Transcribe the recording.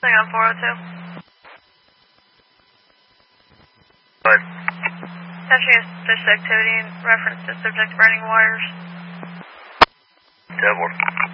Hang on 402. What? Catching a suspicious activity in reference to subject burning wires. 10-4.